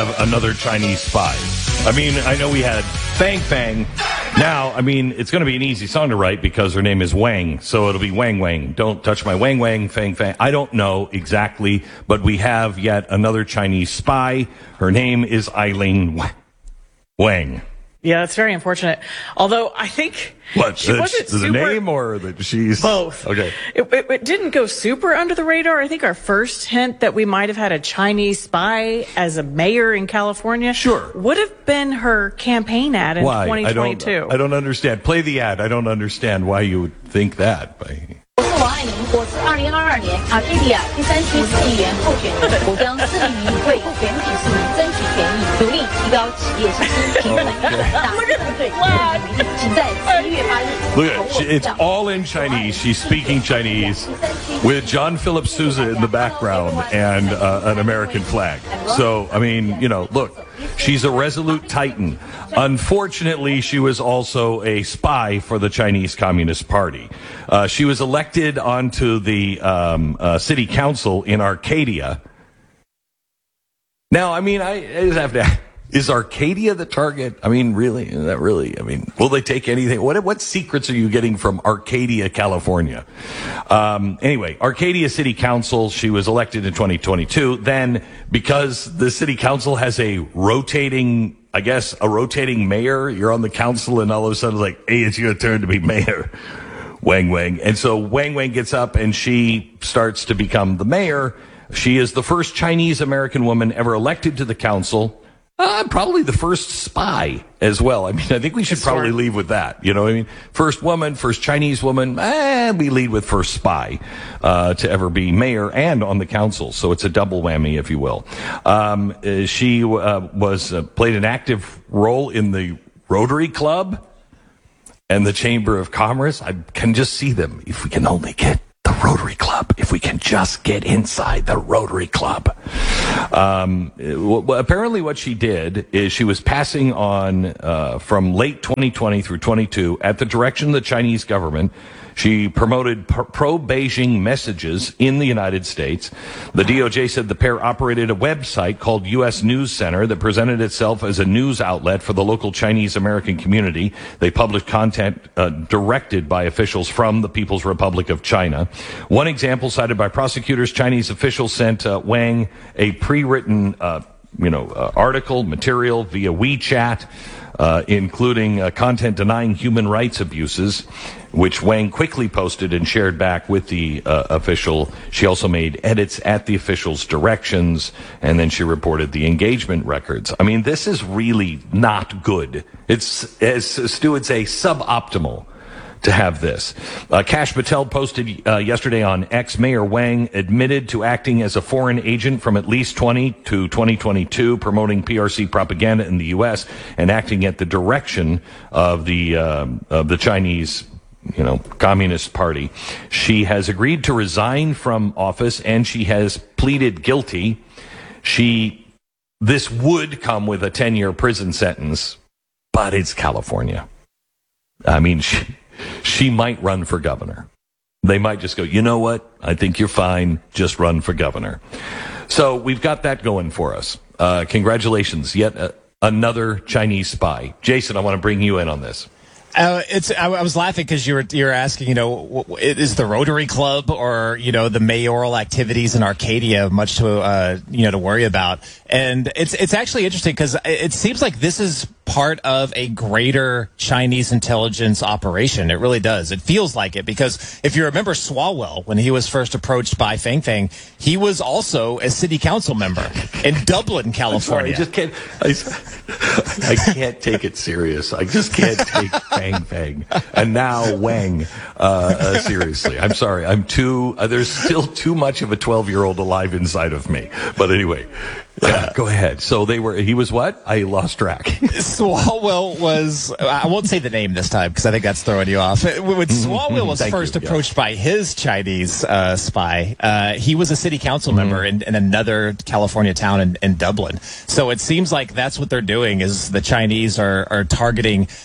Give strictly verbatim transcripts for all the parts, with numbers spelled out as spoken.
have another Chinese spy. I mean, I know we had Fang Fang. Now, I mean, it's going to be an easy song to write because her name is Wang, so it'll be Wang Wang. Don't touch my Wang Wang, Fang Fang. I don't know exactly, but we have yet another Chinese spy. Her name is Eileen Wang. Yeah, that's very unfortunate. Although I think what she the, wasn't the super, name or that she's both. Okay, it, it, it didn't go super under the radar. I think our first hint that we might have had a Chinese spy as a mayor in California, sure, would have been her campaign ad in why? twenty twenty-two. I don't, I don't understand. Play the ad. I don't understand why you would think that. By 我是王爱玲，我是二零二二年阿地利亚第三区市议员候选人，我将致力于为全体市民争取权益，努力提高企业信心，平衡大对请在七月八日。 Look at it. It's all in Chinese. She's speaking Chinese with John Philip Sousa in the background and uh, an American flag. So, I mean, you know, look, she's a resolute titan. Unfortunately, she was also a spy for the Chinese Communist Party. Uh, she was elected onto the um, uh, city council in Arcadia. Now, I mean, I, I just have to... Is Arcadia the target? I mean, really? Is that really? I mean, will they take anything? What what secrets are you getting from Arcadia, California? Um, anyway, Arcadia City Council, she was elected in twenty twenty-two. Then, because the city council has a rotating, I guess, a rotating mayor, you're on the council and all of a sudden it's like, hey, it's your turn to be mayor. Wang Wang. And so Wang Wang gets up and she starts to become the mayor. She is the first Chinese American woman ever elected to the council. Uh, probably the first spy as well. I mean, I think we should probably leave with that. You know what I mean? First woman, first Chinese woman, eh, we lead with first spy, uh, to ever be mayor and on the council. So it's a double whammy, if you will. Um, uh, she, uh, was, uh, played an active role in the Rotary Club and the Chamber of Commerce. I can just see them if we can only get the Rotary Club, if we can just get inside the Rotary Club. Um, w- apparently what she did is she was passing on, uh, from late twenty twenty through twenty-two at the direction of the Chinese government. She promoted p- pro-Beijing messages in the United States. The D O J said the pair operated a website called U S News Center that presented itself as a news outlet for the local Chinese American community. They published content uh, directed by officials from the People's Republic of China. One example cited by prosecutors, Chinese officials sent uh, Wang a pre-written uh, you know, uh, article, material via WeChat, uh, including uh, content denying human rights abuses, which Wang quickly posted and shared back with the uh, official. She also made edits at the official's directions, and then she reported the engagement records. I mean, this is really not good. It's, as Stu would say, suboptimal to have this. Uh, Kash Patel posted uh, yesterday on X, Mayor Wang admitted to acting as a foreign agent from at least twenty to twenty twenty-two, promoting P R C propaganda in the U S and acting at the direction of the uh, of the Chinese, you know, Communist Party. She has agreed to resign from office and she has pleaded guilty. She, this would come with a ten-year prison sentence, but it's California. I mean, she, she might run for governor. They might just go, you know what? I think you're fine. Just run for governor. So we've got that going for us. Uh, congratulations. Yet uh, another Chinese spy. Jason, I want to bring you in on this. Uh, it's. I, I was laughing because you were you were asking, you know, w- is the Rotary Club or you know the mayoral activities in Arcadia much to uh, you know to worry about? And it's it's actually interesting because it seems like this is part of a greater Chinese intelligence operation. It really does. It feels like it because if you remember Swalwell, when he was first approached by Fang Fang, he was also a city council member in Dublin, California. Sorry, I just can't. I, I can't take it serious. I just can't take Fang Fang and now Wang uh, uh, seriously. I'm sorry. I'm too. Uh, there's still too much of a twelve-year-old alive inside of me. But anyway. Yeah, go ahead. So they were, he was what? I lost track. Swalwell was, I won't say the name this time because I think that's throwing you off. When Swalwell was Thank first you, approached yeah. by his Chinese uh, spy, uh, he was a city council mm-hmm. member in, in another California town in, in Dublin. So it seems like that's what they're doing is the Chinese are, are targeting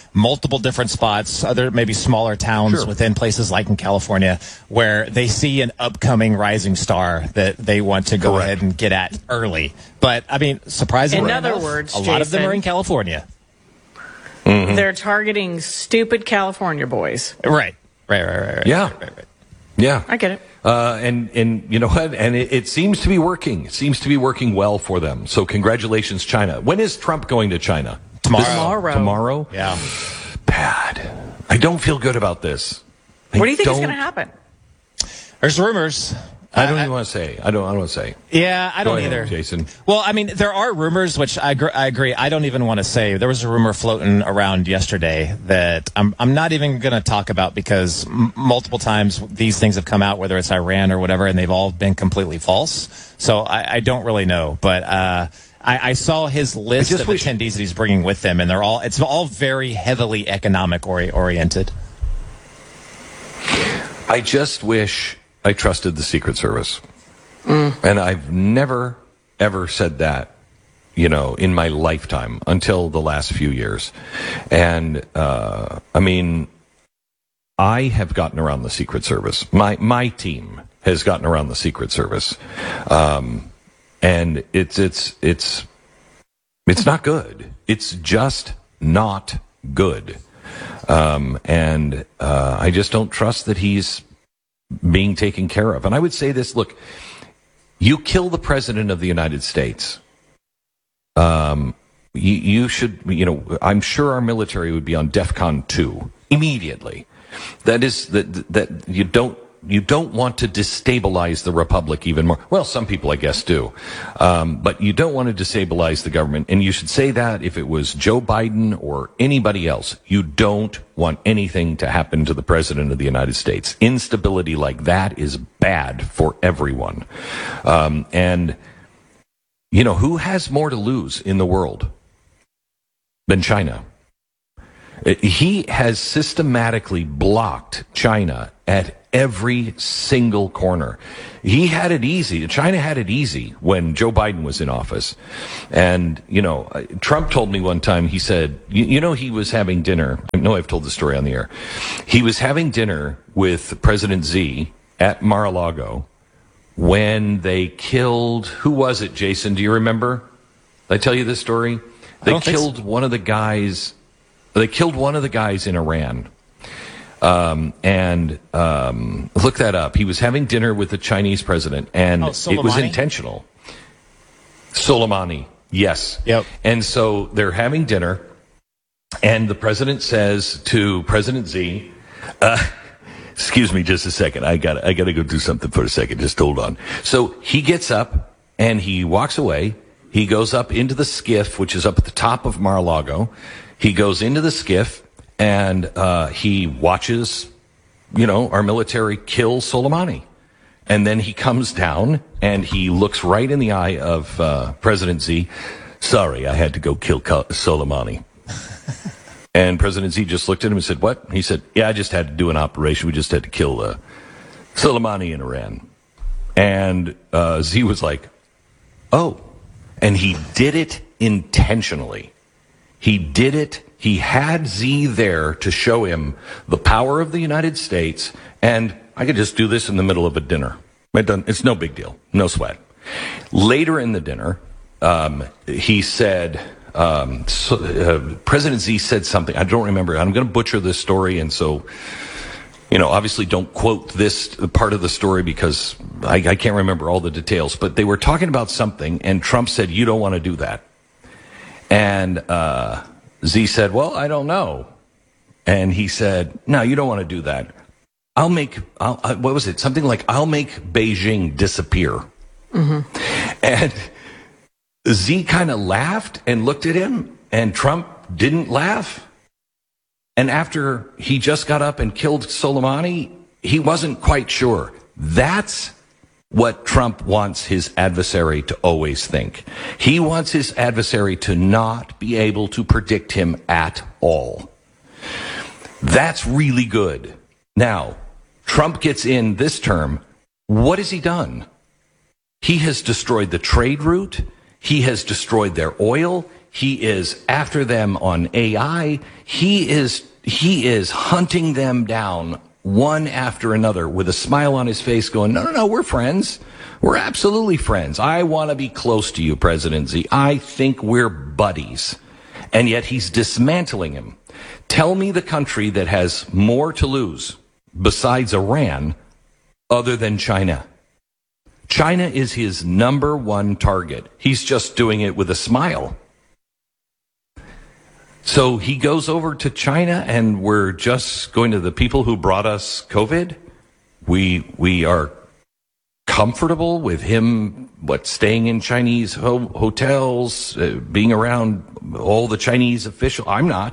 multiple different spots, other maybe smaller towns Sure. within places like in California, where they see an upcoming rising star that they want to go Correct. ahead and get at early. But I mean, surprisingly In other enough, words, a lot of them Jason- are in California. They're targeting stupid California boys. Right, right, right, right. right Yeah. right, right, right. Yeah. I get it. Uh, and, and you know what? And it, it seems to be working. It seems to be working well for them. So congratulations, China. When is Trump going to China? Tomorrow. Tomorrow. Tomorrow? Yeah. Bad. I don't feel good about this. I What do you think is don't- going to happen? There's rumors. I don't I- even want to say. I don't, I don't want to say. Yeah, I Go don't ahead, either. Jason. Well, I mean, there are rumors, which I, gr- I agree. I don't even want to say. There was a rumor floating around yesterday that I'm I'm not even going to talk about because m- multiple times these things have come out, whether it's Iran or whatever, and they've all been completely false. So I, I don't really know. But uh, I, I saw his list just of wish- attendees that he's bringing with him, and they're all it's all very heavily economic ori- oriented. I just wish I trusted the Secret Service. And I've never, ever said that, you know, in my lifetime until the last few years. And, uh, I mean, I have gotten around the Secret Service. My, my team has gotten around the Secret Service. Um, and it's, it's, it's, it's not good. It's just not good. Um, and, uh, I just don't trust that he's being taken care of. And I would say this, look, you kill the president of the United States. Um, you, you should, you know, I'm sure our military would be on DEFCON two immediately. That is that that you don't you don't want to destabilize the republic even more. Well, some people I guess do, um, but you don't want to destabilize the government. And you should say that if it was Joe Biden or anybody else, you don't want anything to happen to the president of the United States. Instability like that is bad for everyone. Um, and you know, who has more to lose in the world than China? He has systematically blocked China at every single corner. He had it easy. China had it easy when Joe Biden was in office. And, you know, Trump told me one time, he said, you, you know, he was having dinner. I know I've told the story on the air. He was having dinner with President Xi at Mar-a-Lago when they killed, who was it, Jason? Do you remember? Did I tell you this story? They don't think so. killed one of the guys. They killed one of the guys in Iran. Um, and um, look that up. He was having dinner with the Chinese president, and Oh, it was Soleimani? intentional. Soleimani, yes. Yep. And so they're having dinner, and the president says to President Xi, uh, excuse me just a second. I got I got to go do something for a second. Just hold on. So he gets up and he walks away. He goes up into the skiff, which is up at the top of Mar-a-Lago. He goes into the skiff and uh, he watches, you know, our military kill Soleimani. And then he comes down and he looks right in the eye of uh, President Xi. Sorry, I had to go kill Soleimani. And President Xi just looked at him and said, what? He said, yeah, I just had to do an operation. We just had to kill uh, Soleimani in Iran. And uh, Xi was like, oh. And he did it intentionally. He did it. He had Xi there to show him the power of the United States. And I could just do this in the middle of a dinner. It doesn't, it's no big deal. No sweat. Later in the dinner, um, he said, um, so, uh, President Xi said something. I don't remember. I'm going to butcher this story. And so, you know, obviously don't quote this part of the story because I, I can't remember all the details. But they were talking about something, and Trump said, you don't want to do that. And uh, Xi said, well, I don't know. And he said, no, you don't want to do that. I'll make, I'll, uh, what was it? Something like, I'll make Beijing disappear. Mm-hmm. And Xi kind of laughed and looked at him, and Trump didn't laugh. And after he just got up and killed Soleimani, he wasn't quite sure. That's what Trump wants his adversary to always think. He wants his adversary to not be able to predict him at all. That's really good. Now, Trump gets in this term. What has he done? He has destroyed the trade route. He has destroyed their oil. He is after them on A I. He is, he is hunting them down one after another with a smile on his face going, no, no, no, we're friends. We're absolutely friends. I want to be close to you, President Xi. I think we're buddies. And yet he's dismantling him. Tell me the country that has more to lose besides Iran other than China. China is his number one target. He's just doing it with a smile. So he goes over to China and we're just going to the people who brought us COVID. We we are comfortable with him, what, staying in Chinese ho- hotels, uh, being around all the Chinese officials. I'm not.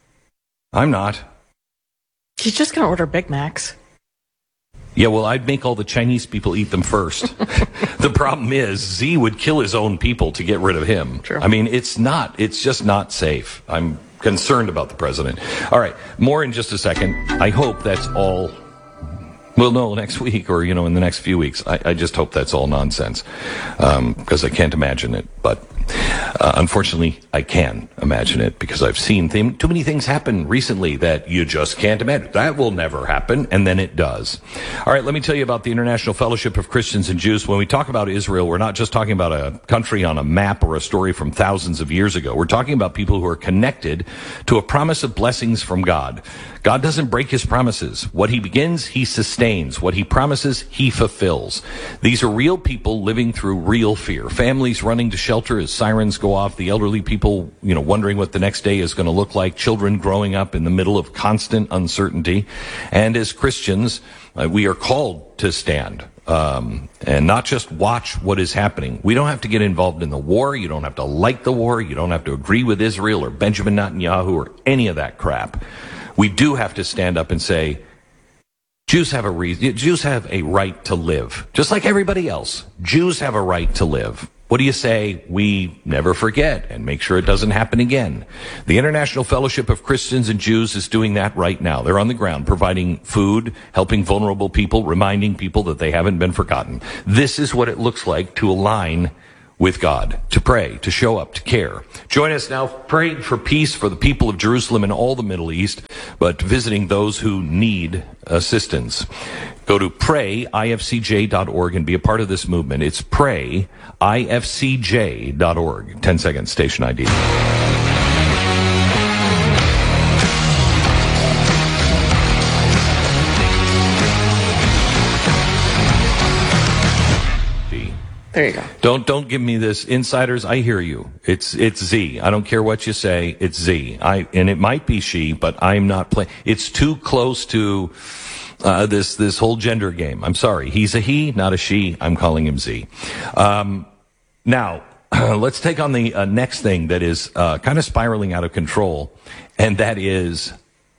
I'm not. He's just going to order Big Macs. Yeah, well, I'd make all the Chinese people eat them first. The problem is, Z would kill his own people to get rid of him. True. I mean, it's not, it's just not safe. I'm concerned about the president. All right, more in just a second. I hope that's all. We'll know next week or, you know, in the next few weeks. I, I just hope that's all nonsense, um, because I can't imagine it. But uh, unfortunately, I can imagine it because I've seen th- too many things happen recently that you just can't imagine. That will never happen, and then it does. All right, let me tell you about the International Fellowship of Christians and Jews. When we talk about Israel, we're not just talking about a country on a map or a story from thousands of years ago. We're talking about people who are connected to a promise of blessings from God. God doesn't break his promises. What he begins, he sustains. What he promises, he fulfills. These are real people living through real fear. Families running to shelter as sirens go off. The elderly people, you know, wondering what the next day is going to look like. Children growing up in the middle of constant uncertainty. And as Christians, uh, we are called to stand. Um, and not just watch what is happening. We don't have to get involved in the war. You don't have to like the war. You don't have to agree with Israel or Benjamin Netanyahu or any of that crap. We do have to stand up and say, Jews have a reason, Jews have a right to live, just like everybody else. Jews have a right to live. What do you say? We never forget and make sure it doesn't happen again. The International Fellowship of Christians and Jews is doing that right now. They're on the ground, providing food, helping vulnerable people, reminding people that they haven't been forgotten. This is what it looks like to align with God, to pray, to show up, to care. Join us now praying for peace for the people of Jerusalem and all the Middle East, but visiting those who need assistance. Go to pray I F C J dot org and be a part of this movement. It's pray I F C J dot org. ten seconds, station I D. There you go. Don't don't give me this, insiders. I hear you. It's it's Z. I don't care what you say. It's Z. I and it might be she, but I'm not playing. It's too close to uh, this this whole gender game. I'm sorry. He's a he, not a she. I'm calling him Z. Um, now let's take on the uh, next thing that is uh, kind of spiraling out of control, and that is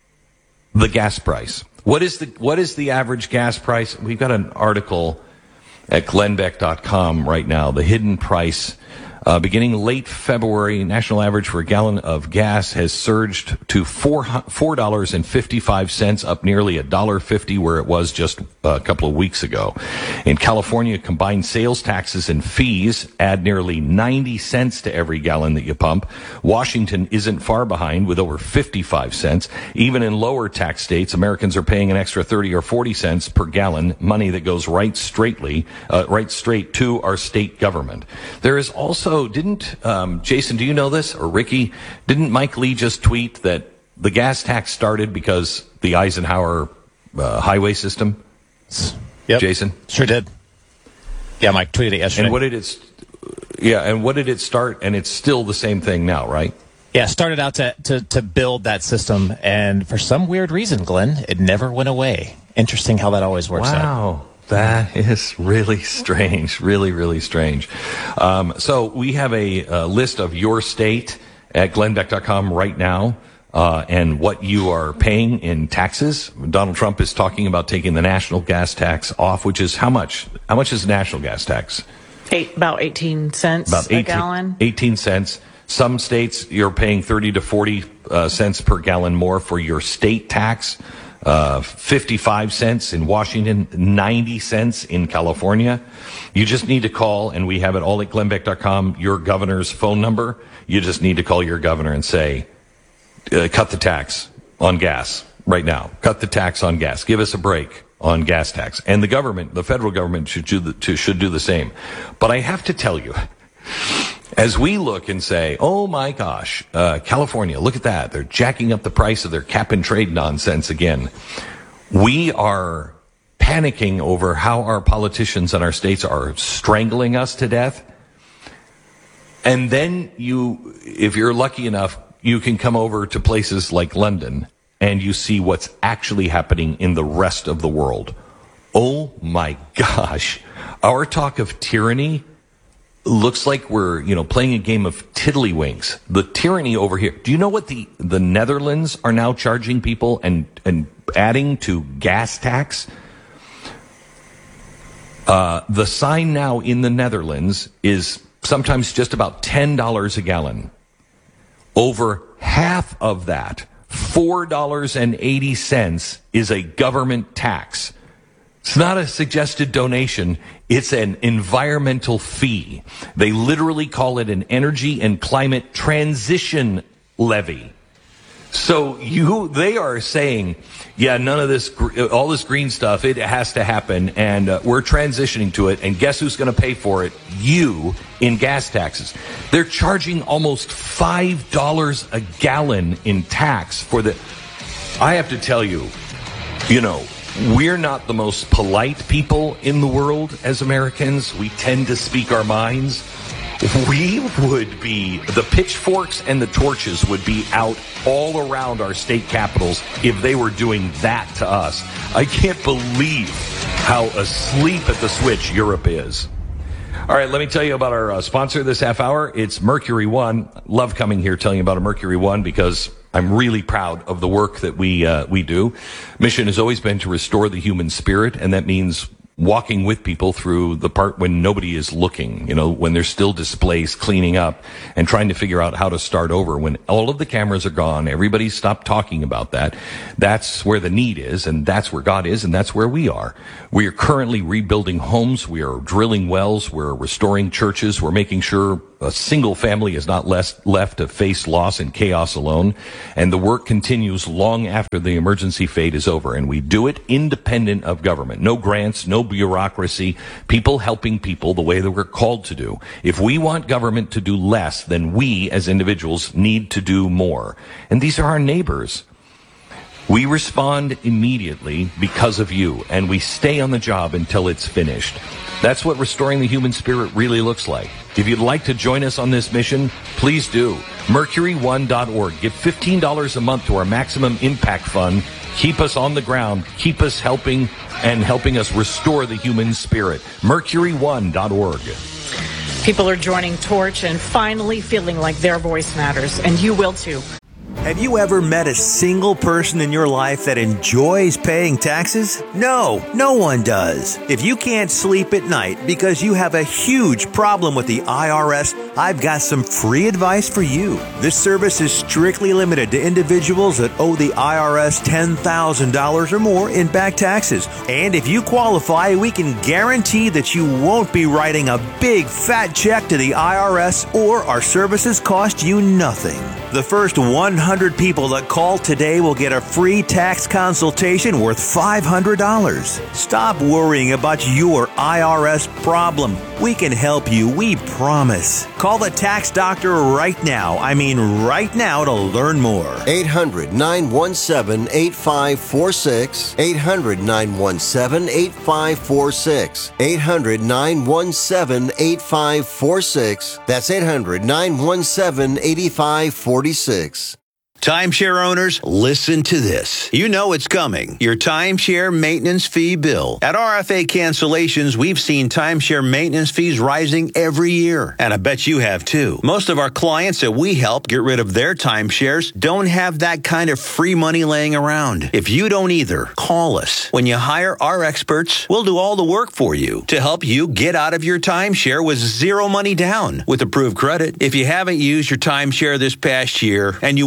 the gas price. What is the what is the average gas price? We've got an article at glenn beck dot com right now, the hidden price. Uh, beginning late February, national average for a gallon of gas has surged to four four dollars and fifty five cents, up nearly a dollar fifty where it was just a couple of weeks ago. In California, combined sales taxes and fees add nearly ninety cents to every gallon that you pump. Washington isn't far behind with over fifty five cents. Even in lower tax states, Americans are paying an extra thirty or forty cents per gallon, money that goes right straightly, uh, right straight to our state government. There is also Didn't, um, Jason, do you know this? Or Ricky, didn't Mike Lee just tweet that the gas tax started because the Eisenhower uh, highway system? Yep. Jason? Sure did. Yeah, Mike tweeted it yesterday. And what did it, yeah, and what did it start? And it's still the same thing now, right? Yeah, started out to, to, to build that system, and for some weird reason, Glenn, it never went away. Interesting how that always works out. Wow. That is really strange, really, really strange. Um, so we have a, a list of your state at glenn beck dot com right now, uh, and what you are paying in taxes. Donald Trump is talking about taking the national gas tax off, which is how much? How much is the national gas tax? Eight, about eighteen cents About a gallon. eighteen cents. Some states you're paying thirty to forty uh, cents per gallon more for your state tax. uh, fifty-five cents in Washington, ninety cents in California. You just need to call, and we have it all at glenn beck dot com, your governor's phone number. You just need to call your governor and say, uh, cut the tax on gas right now. Cut the tax on gas. Give us a break on gas tax. And the government, the federal government should do the, to, should do the same. But I have to tell you, as we look and say, oh my gosh, uh, California, look at that. They're jacking up the price of their cap and trade nonsense again. We are panicking over how our politicians in our states are strangling us to death. And then you, if you're lucky enough, you can come over to places like London and you see what's actually happening in the rest of the world. Oh my gosh. Our talk of tyranny looks like we're, you know, playing a game of tiddlywinks. The tyranny over here. Do you know what the, the Netherlands are now charging people and, and adding to gas tax? Uh, the sign now in the Netherlands is sometimes just about ten dollars a gallon. Over half of that, four dollars and eighty cents, is a government tax. It's not a suggested donation. It's an environmental fee. They literally call it an energy and climate transition levy. So you, they are saying, yeah, none of this, all this green stuff, it has to happen, and uh, we're transitioning to it, and guess who's going to pay for it? You, in gas taxes. They're charging almost five dollars a gallon in tax for the, I have to tell you, you know, we're not the most polite people in the world as Americans. We tend to speak our minds. We would be, the pitchforks and the torches would be out all around our state capitals if they were doing that to us. I can't believe how asleep at the switch Europe is. All right, let me tell you about our uh, sponsor this half hour. It's Mercury One. Love coming here telling you about a Mercury One because I'm really proud of the work that we uh, we do. Mission has always been to restore the human spirit, and that means walking with people through the part when nobody is looking, you know, when there's still displays, cleaning up and trying to figure out how to start over. When all of the cameras are gone, everybody's stopped talking about that. That's where the need is, and that's where God is, and that's where we are. We are currently rebuilding homes. We are drilling wells. We're restoring churches. We're making sure a single family is not less left to face loss and chaos alone. And the work continues long after the emergency fade is over. And we do it independent of government. No grants, no bureaucracy, people helping people the way that we're called to do. If we want government to do less, then we as individuals need to do more. And these are our neighbors. We respond immediately because of you, and we stay on the job until it's finished. That's what restoring the human spirit really looks like. If you'd like to join us on this mission, please do. mercury one dot org. Give fifteen dollars a month to our Maximum Impact Fund. Keep us on the ground. Keep us helping and helping us restore the human spirit. mercury one dot org. People are joining Torch and finally feeling like their voice matters, and you will too. Have you ever met a single person in your life that enjoys paying taxes? No, no one does. If you can't sleep at night because you have a huge problem with the I R S, I've got some free advice for you. This service is strictly limited to individuals that owe the I R S ten thousand dollars or more in back taxes. And if you qualify, we can guarantee that you won't be writing a big fat check to the I R S, or our services cost you nothing. The first one hundred people that call today will get a free tax consultation worth five hundred dollars. Stop worrying about your I R S problem. We can help you, we promise. Call the tax doctor right now. I mean right now to learn more. eight hundred, nine one seven, eight five four six. eight hundred, nine one seven, eight five four six. eight hundred, nine one seven, eight five four six. That's eight hundred, nine one seven, eight five four six. Timeshare owners, listen to this. You know it's coming. Your timeshare maintenance fee bill. At R F A Cancellations, we've seen timeshare maintenance fees rising every year. And I bet you have too. Most of our clients that we help get rid of their timeshares don't have that kind of free money laying around. If you don't either, call us. When you hire our experts, we'll do all the work for you to help you get out of your timeshare with zero money down with approved credit. If you haven't used your timeshare this past year and you want to legally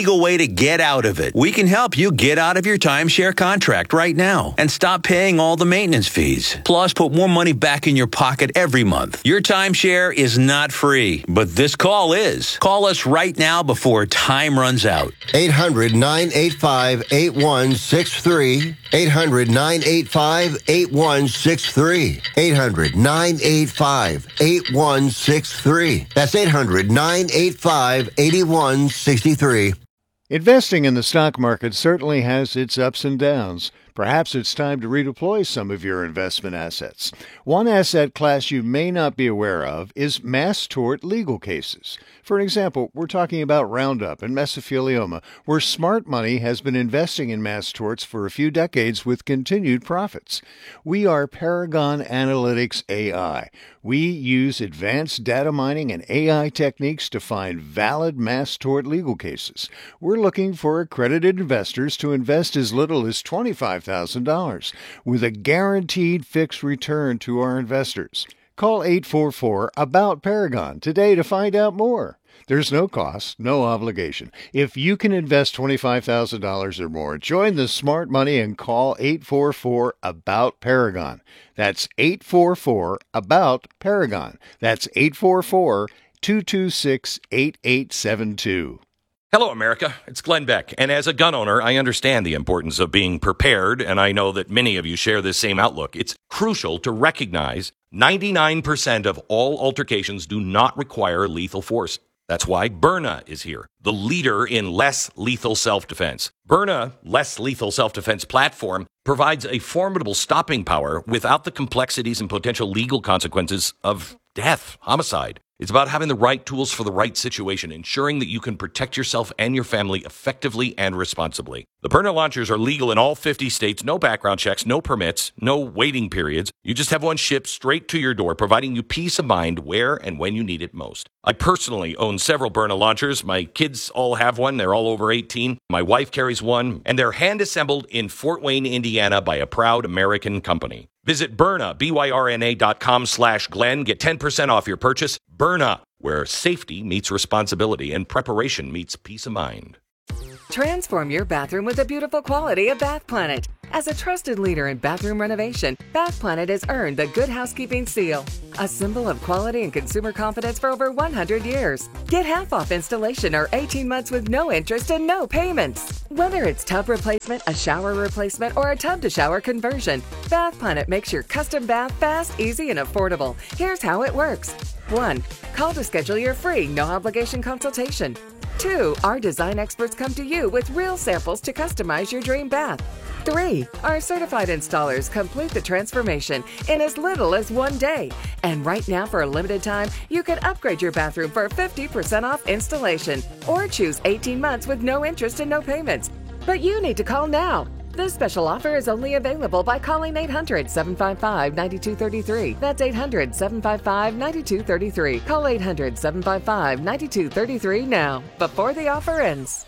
legal way to get out of it. We can help you get out of your timeshare contract right now and stop paying all the maintenance fees. Plus, put more money back in your pocket every month. Your timeshare is not free, but this call is. Call us right now before time runs out. eight hundred, nine eight five, eight one six three. eight hundred, nine eight five, eight one six three. eight hundred, nine eight five, eight one six three. That's eight hundred, nine eight five, eight one six three. Investing in the stock market certainly has its ups and downs. Perhaps it's time to redeploy some of your investment assets. One asset class you may not be aware of is mass tort legal cases. For example, we're talking about Roundup and mesothelioma, where smart money has been investing in mass torts for a few decades with continued profits. We are Paragon Analytics A I. We use advanced data mining and A I techniques to find valid mass tort legal cases. We're looking for accredited investors to invest as little as twenty-five thousand dollars with a guaranteed fixed return to our investors. Call eight four four, ABOUT Paragon today to find out more. There's no cost, no obligation. If you can invest twenty-five thousand dollars or more, join the smart money and call eight four four, ABOUT Paragon. That's eight four four, ABOUT Paragon. That's eight four four, two two six, eight eight seven two. Hello, America. It's Glenn Beck. And as a gun owner, I understand the importance of being prepared, and I know that many of you share this same outlook. It's crucial to recognize ninety-nine percent of all altercations do not require lethal force. That's why Byrna is here, the leader in less lethal self-defense. Byrna, less lethal self-defense platform, provides a formidable stopping power without the complexities and potential legal consequences of death, homicide. It's about having the right tools for the right situation, ensuring that you can protect yourself and your family effectively and responsibly. The Byrna launchers are legal in all fifty states, no background checks, no permits, no waiting periods. You just have one shipped straight to your door, providing you peace of mind where and when you need it most. I personally own several Byrna launchers. My kids all have one. They're all over eighteen. My wife carries one, and they're hand-assembled in Fort Wayne, Indiana by a proud American company. Visit Byrna, B Y R N A dot com slash Glenn. Get ten percent off your purchase. Byrna, where safety meets responsibility and preparation meets peace of mind. Transform your bathroom with the beautiful quality of Bath Planet. As a trusted leader in bathroom renovation, Bath Planet has earned the Good Housekeeping seal, a symbol of quality and consumer confidence for over one hundred years. Get half off installation or eighteen months with no interest and no payments. Whether it's tub replacement, a shower replacement, or a tub-to-shower conversion, Bath Planet makes your custom bath fast, easy, and affordable. Here's how it works. one. Call to schedule your free, no-obligation consultation. two. Our design experts come to you with real samples to customize your dream bath. three. Our certified installers complete the transformation in as little as one day. And right now, for a limited time, you can upgrade your bathroom for fifty percent off installation or choose eighteen months with no interest and no payments. But you need to call now. This special offer is only available by calling eight hundred, seven five five, nine two three three. That's eight hundred, seven five five, nine two three three. Call eight hundred, seven five five, nine two three three now, before the offer ends.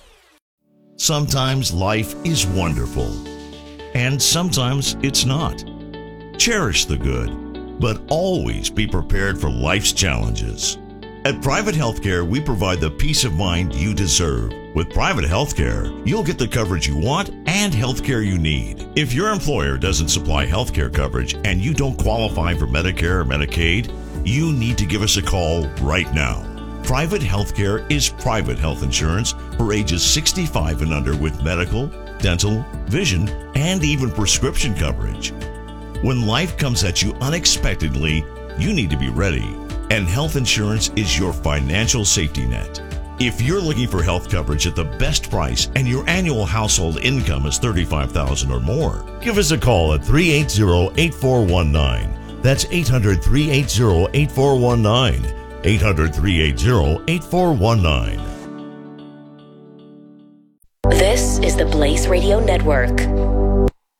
Sometimes life is wonderful, and sometimes it's not. Cherish the good, but always be prepared for life's challenges. At Private Healthcare, we provide the peace of mind you deserve. With Private Healthcare, you'll get the coverage you want and healthcare you need. If your employer doesn't supply healthcare coverage and you don't qualify for Medicare or Medicaid, you need to give us a call right now. Private Healthcare is private health insurance for ages sixty-five and under with medical, dental, vision, and even prescription coverage. When life comes at you unexpectedly, you need to be ready. And health insurance is your financial safety net. If you're looking for health coverage at the best price and your annual household income is thirty-five thousand dollars or more, give us a call at three eight zero, eight four one nine. That's eight hundred, three eight zero, eight four one nine. eight hundred, three eight zero, eight four one nine. This is the Blaze Radio Network.